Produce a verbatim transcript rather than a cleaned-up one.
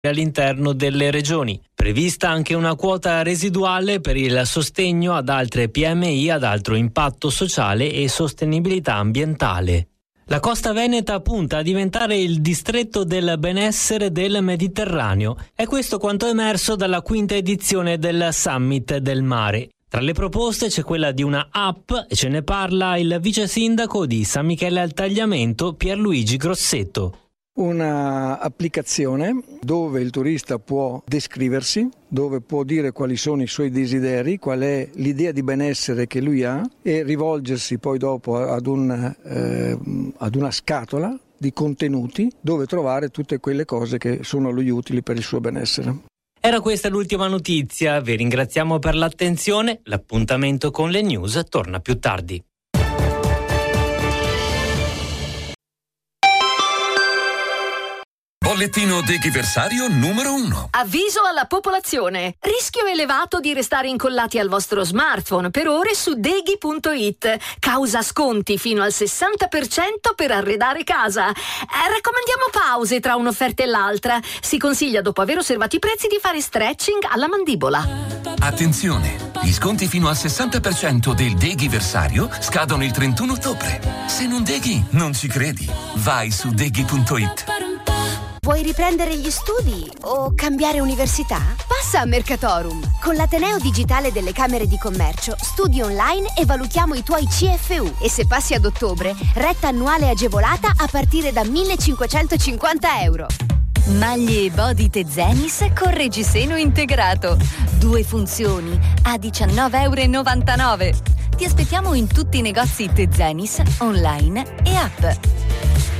all'interno delle regioni. Prevista anche una quota residuale per il sostegno ad altre P M I ad alto impatto sociale e sostenibilità ambientale. La costa veneta punta a diventare il distretto del benessere del Mediterraneo. È questo quanto emerso dalla quinta edizione del Summit del Mare. Tra le proposte c'è quella di una app e ce ne parla il vice sindaco di San Michele al Tagliamento, Pierluigi Grossetto. Una applicazione dove il turista può descriversi, dove può dire quali sono i suoi desideri, qual è l'idea di benessere che lui ha e rivolgersi poi dopo ad, un, eh, ad una scatola di contenuti dove trovare tutte quelle cose che sono a lui utili per il suo benessere. Era questa l'ultima notizia, vi ringraziamo per l'attenzione, l'appuntamento con le news torna più tardi. Bollettino Deghiversario numero uno. Avviso alla popolazione. Rischio elevato di restare incollati al vostro smartphone per ore su deghi punto it. Causa sconti fino al sessanta per cento per arredare casa. Eh, raccomandiamo pause tra un'offerta e l'altra. Si consiglia, dopo aver osservato i prezzi, di fare stretching alla mandibola. Attenzione! Gli sconti fino al sessanta per cento del Deghiversario scadono il trentuno ottobre. Se non deghi, non ci credi. Vai su deghi punto it. Vuoi riprendere gli studi o cambiare università? Passa a Mercatorum. Con l'Ateneo Digitale delle Camere di Commercio studi online e valutiamo i tuoi C F U. E se passi ad ottobre, retta annuale agevolata a partire da millecinquecentocinquanta euro. Maglie e body Tezenis con reggiseno integrato. Due funzioni a diciannove virgola novantanove euro. Ti aspettiamo in tutti i negozi Tezenis, online e app.